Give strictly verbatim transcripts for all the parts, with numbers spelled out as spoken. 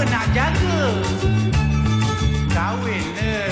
nak jaga. Kahwin le.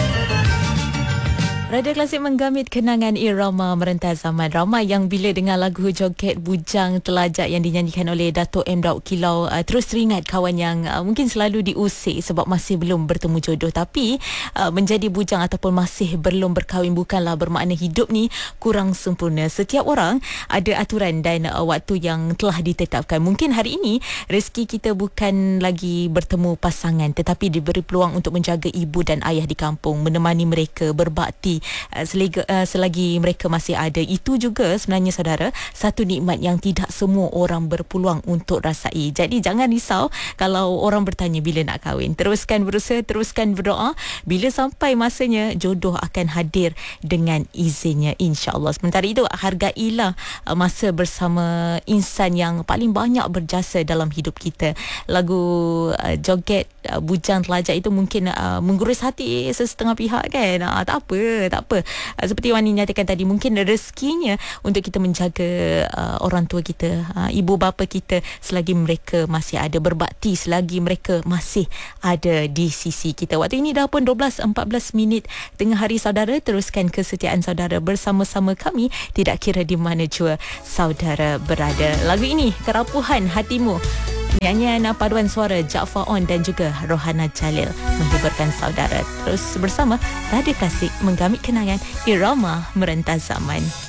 Radio Klasik menggamit kenangan irama merentas zaman. Ramai yang bila dengar lagu Joget Bujang Telajak yang dinyanyikan oleh Dato' M. Daud Kilau uh, terus teringat kawan yang uh, mungkin selalu diusik sebab masih belum bertemu jodoh. Tapi uh, menjadi bujang ataupun masih belum berkahwin bukanlah bermakna hidup ni kurang sempurna. Setiap orang ada aturan dan uh, waktu yang telah ditetapkan. Mungkin hari ini rezeki kita bukan lagi bertemu pasangan, tetapi diberi peluang untuk menjaga ibu dan ayah di kampung, menemani mereka berbakti Selagi, uh, selagi mereka masih ada. Itu juga sebenarnya saudara satu nikmat yang tidak semua orang berpeluang untuk rasai. Jadi jangan risau kalau orang bertanya bila nak kahwin. Teruskan berusaha, teruskan berdoa. Bila sampai masanya, jodoh akan hadir dengan izinnya, insya-Allah. Sementara itu, hargailah uh, masa bersama insan yang paling banyak berjasa dalam hidup kita. Lagu uh, Joget uh, Bujang Telajak itu mungkin uh, menggurus hati sesetengah pihak kan. Uh, tak apa tak apa. Uh, seperti Wani nyatakan tadi, mungkin rezekinya untuk kita menjaga uh, orang tua kita, uh, ibu bapa kita selagi mereka masih ada, berbakti selagi mereka masih ada di sisi kita. Waktu ini dah pun dua belas empat belas minit tengah hari saudara. Teruskan kesetiaan saudara bersama-sama kami, tidak kira di mana jua saudara berada. Lagu ini Kerapuhan Hatimu, nyanyian paduan suara Jaafar On dan juga Rohana Jalil menghiburkan saudara. Terus bersama Radio Klasik menggamit kenangan irama merentas zaman.